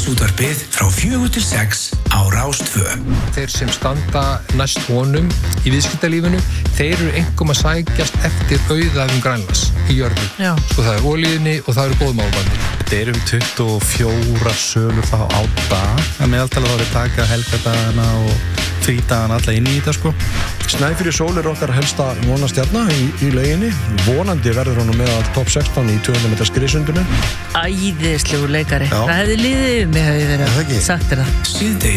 Síðdegisútvarpið frá 4 til 6 á Rás 2. Þeir sem standa næst honum í viðskiptalífinu, þeir eru einkum að sækjast eftir auðæfum Grænlands í jörðu. Já. Sko það olíunni og það góðmálbandi. Þetta 24 sölur þá á dag. Það meðaltala þá við taka helgardagana og frídagana alla inn í þetta sko. Snæfiri Sól okkar helsta vonastjarna í lauginni. Vonandi verður honum meðal top 16 í 200 metra skriðsundinu. Æðislegu leikari. Já. Það hefði liðið mig hefði verið sagt þér það. Síðdegis